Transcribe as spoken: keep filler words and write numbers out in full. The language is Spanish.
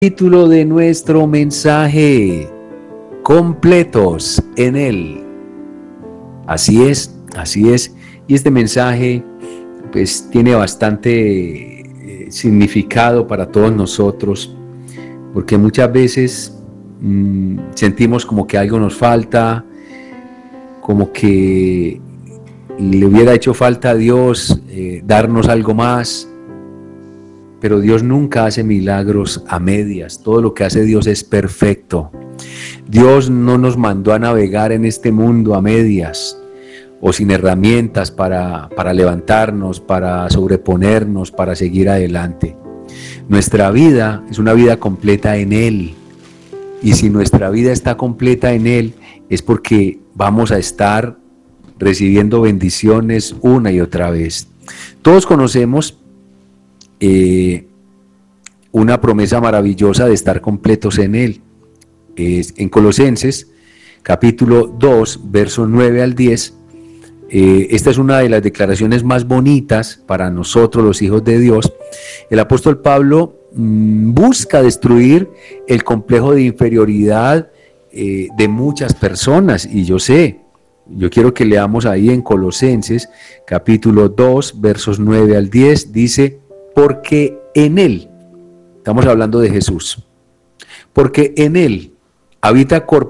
Título de nuestro mensaje: completos en Él. Así es, así es. Y este mensaje pues tiene bastante eh, significado para todos nosotros, porque muchas veces mmm, sentimos como que algo nos falta, como que le hubiera hecho falta a Dios eh, darnos algo más. Pero Dios nunca hace milagros a medias. Todo lo que hace Dios es perfecto. Dios no nos mandó a navegar en este mundo a medias o sin herramientas para, para levantarnos, para sobreponernos, para seguir adelante. Nuestra vida es una vida completa en Él. Y si nuestra vida está completa en Él, es porque vamos a estar recibiendo bendiciones una y otra vez. Todos conocemos Eh, una promesa maravillosa de estar completos en Él. Es en Colosenses, capítulo dos, versos nueve al diez. Eh, esta es una de las declaraciones más bonitas para nosotros, los hijos de Dios. El apóstol Pablo mmm, busca destruir el complejo de inferioridad eh, de muchas personas, y yo sé, yo quiero que leamos ahí en Colosenses, capítulo dos, versos nueve al diez, dice: porque en Él, estamos hablando de Jesús, porque en Él habita corporalmente